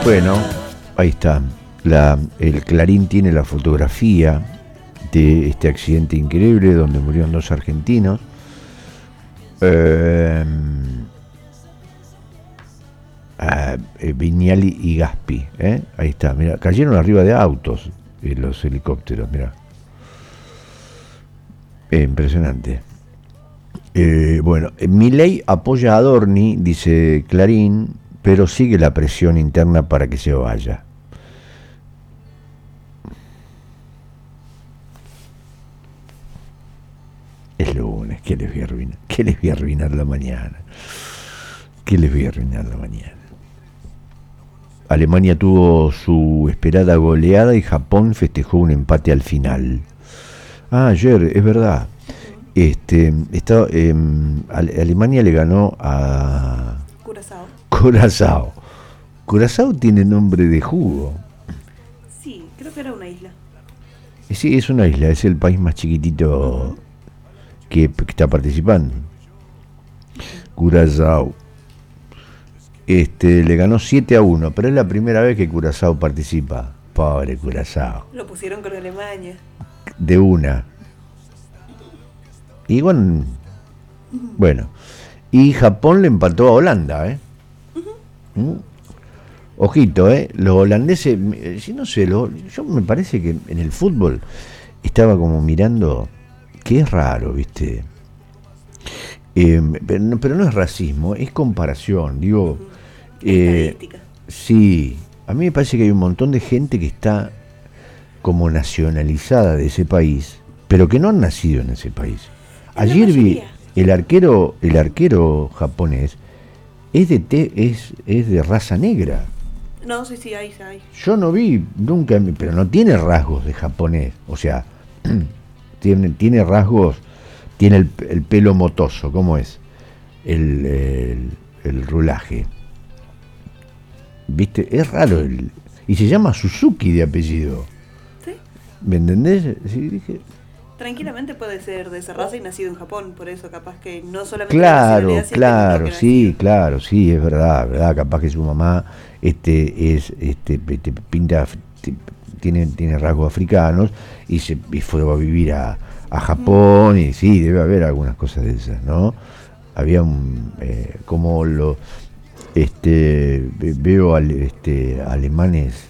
Bueno, ahí está. El Clarín tiene la fotografía de este accidente increíble donde murieron dos argentinos. Viñali y Gaspi, ahí está, mira, cayeron arriba de autos los helicópteros, mira. Impresionante. Bueno, Milei apoya a Adorni, dice Clarín, pero sigue la presión interna para que se vaya. Es lunes, ¿qué les voy a arruinar? ¿Qué les voy a arruinar la mañana? ¿Qué les voy a arruinar la mañana? Alemania tuvo su esperada goleada y Japón festejó un empate al final. Ayer, es verdad. Alemania le ganó a Curazao. Curazao tiene nombre de jugo. Sí, creo que era una isla. Sí, es una isla, es el país más chiquitito que está participando. Curazao. Le ganó 7-1, pero es la primera vez que Curazao participa. Pobre Curazao. Lo pusieron con Alemania. De una. Y bueno, y Japón le empató a Holanda, Ojito, los holandeses, si no sé, yo me parece que en el fútbol estaba como mirando, que es raro, ¿viste? Pero no es racismo, es comparación, digo. Estadística. Sí, a mí me parece que hay un montón de gente que está como nacionalizada de ese país, pero que no han nacido en ese país. Ayer vi el arquero japonés es de raza negra. No, sí, ahí. Yo no vi nunca, pero no tiene rasgos de japonés, o sea, tiene rasgos, tiene el pelo motoso, ¿cómo es? El rulaje. ¿Viste? Es raro y se llama Suzuki de apellido. ¿Sí? ¿Me entendés? Sí, dije. Tranquilamente puede ser de esa raza y nacido en Japón, por eso capaz que no solamente claro, sí, es verdad, capaz que su mamá tiene rasgos africanos y fue a vivir a Japón y sí, debe haber algunas cosas de esas, ¿no? Había como veo alemanes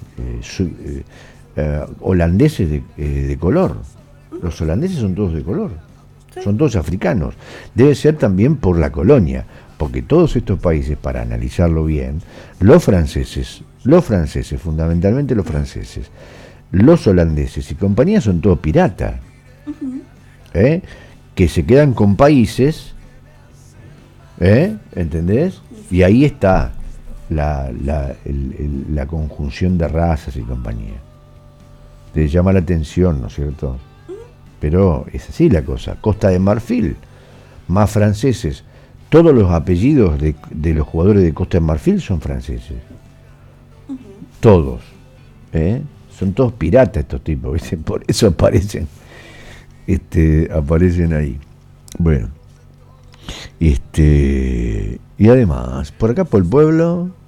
holandeses de color. Los holandeses son todos de color, sí. Son todos africanos. Debe ser también por la colonia, porque todos estos países, para analizarlo bien, los franceses, fundamentalmente los franceses, los holandeses y compañía son todos piratas, que se quedan con países, ¿entendés? Y ahí está la conjunción de razas y compañía. Te llama la atención, ¿no es cierto? Pero es así la cosa. Costa de Marfil, más franceses. Todos los apellidos de los jugadores de Costa de Marfil son franceses. Todos. Son todos piratas estos tipos, ¿viste? Por eso aparecen ahí. Bueno. Y además, por acá por el pueblo